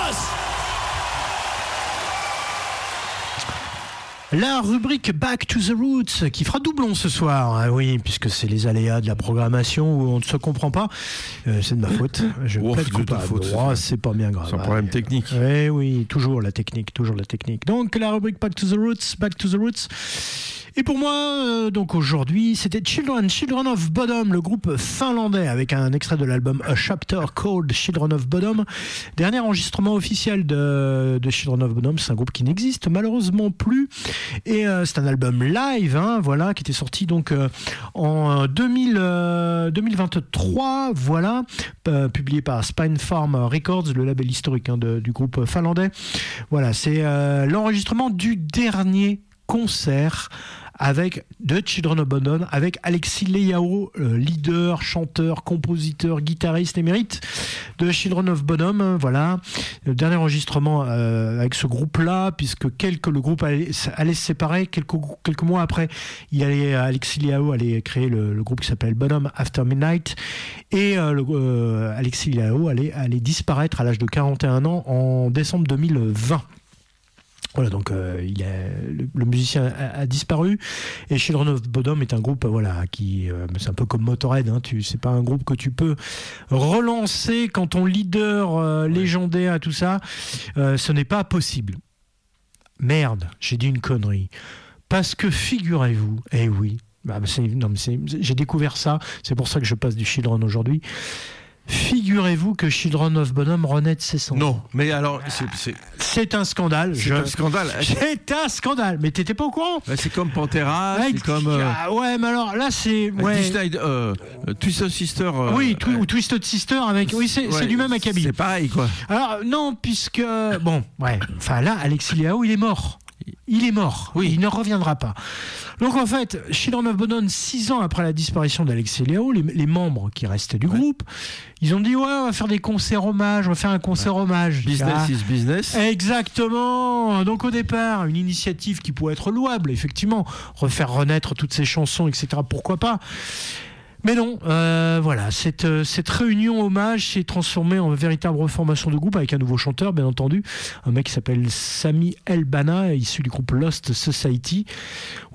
La rubrique Back to the Roots qui fera doublon ce soir. Ah oui, puisque c'est les aléas de la programmation où on ne se comprend pas. C'est de ma faute. Je plaide coupable. C'est pas bien grave. C'est un problème technique. Oui, toujours la technique. Donc la rubrique Back to the Roots. Et pour moi, donc aujourd'hui, c'était Children of Bodom, le groupe finlandais, avec un extrait de l'album A Chapter Called Children of Bodom. Dernier enregistrement officiel de Children of Bodom. C'est un groupe qui n'existe malheureusement plus. Et c'est un album live, voilà, qui était sorti donc en 2023, voilà, publié par Spinefarm Records, le label historique du groupe finlandais. Voilà, c'est l'enregistrement du dernier concert de Children of Bodom avec Alexis Leao, leader, chanteur, compositeur, guitariste émérite de Children of Bodom. Voilà, le dernier enregistrement avec ce groupe-là, puisque le groupe allait se séparer quelques mois après. Alexis Leao allait créer le groupe qui s'appelle Bodom After Midnight, et Alexis Leao allait disparaître à l'âge de 41 ans en décembre 2020. Voilà, donc le musicien a disparu, et Children of Bodom est un groupe qui c'est un peu comme Motorhead, c'est pas un groupe que tu peux relancer quand ton leader légendaire, tout ça, ce n'est pas possible. Merde, j'ai dit une connerie, parce que figurez-vous, j'ai découvert ça, c'est pour ça que je passe du Children aujourd'hui. Figurez-vous que Children of Bodom renaît de ses cendres. Non, mais alors c'est un scandale. C'est un scandale. C'est un scandale. Mais t'étais pas au courant? C'est comme Pantera, c'est comme. Ouais, mais alors là c'est. Twisted Sister. Oui, ou Twisted Sister avec. Oui, c'est du même acabit. C'est pareil, quoi. Alors non, puisque Enfin là, Alexis Leao, il est mort. Oui, il ne reviendra pas. Donc en fait, Children of Bodom, 6 ans après la disparition d'Alexis Leao, les membres qui restaient du groupe, ils ont dit on va faire des concerts hommages, on va faire un concert hommage. Business is business. Exactement. Donc au départ, une initiative qui pourrait être louable, effectivement, refaire renaître toutes ces chansons, etc. Pourquoi pas? Mais non, cette réunion hommage s'est transformée en véritable reformation de groupe avec un nouveau chanteur, bien entendu, un mec qui s'appelle Sami El Bana, issu du groupe Lost Society.